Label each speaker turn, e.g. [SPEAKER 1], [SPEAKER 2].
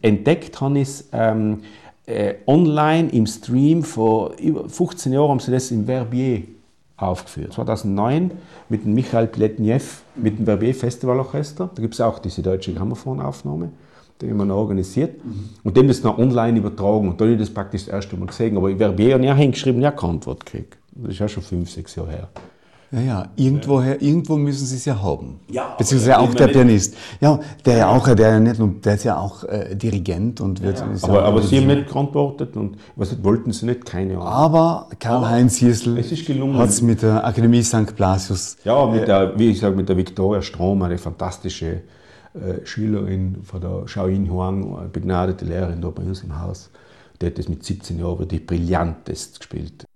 [SPEAKER 1] entdeckt habe ich es online im Stream. Vor über 15 Jahren haben sie das im Verbier aufgeführt. 2009 mit dem Michael Pletnev, mit dem Verbier Festivalorchester. Da gibt es auch diese deutsche Grammophon-Aufnahme, die haben wir noch organisiert. Und dem das noch online übertragen. Und da habe ich das praktisch das erste Mal gesehen. Aber Verbier habe ich auch hingeschrieben, ja, keine Antwort gekriegt. Das ist ja schon 5, 6 Jahre her.
[SPEAKER 2] Ja, irgendwo müssen Sie es ja haben.
[SPEAKER 1] Ja,
[SPEAKER 2] beziehungsweise auch der Pianist. Ja, der ist ja auch Dirigent und wird.
[SPEAKER 1] Ja. Aber Sie haben nicht geantwortet und was wollten Sie nicht, keine Ahnung.
[SPEAKER 2] Aber Karl-Heinz Hirsl hat es mit der Akademie St. Blasius.
[SPEAKER 1] Ja, mit der Viktoria Strom, eine fantastische Schülerin von der Shaoyin Huang, eine begnadete Lehrerin da bei uns im Haus. Die hat das mit 17 Jahren wirklich brillantest gespielt.